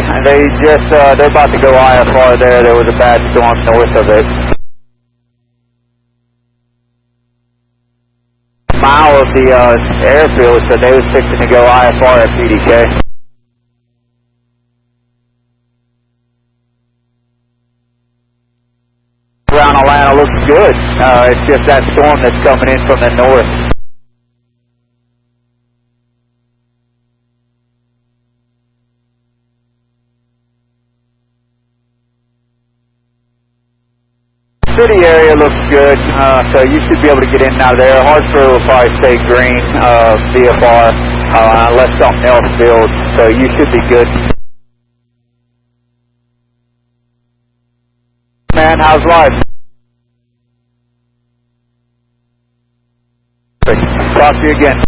They're about to go IFR there. There was a bad storm north of it. A mile of the airfield, so they was fixing to go IFR at PDK. Around Atlanta looks good. It's just that storm that's coming in from the north. City area looks good, so you should be able to get in and out of there. Hartsburg will probably stay green, VFR, unless something else builds, so you should be good. Man, how's life? Talk to you again.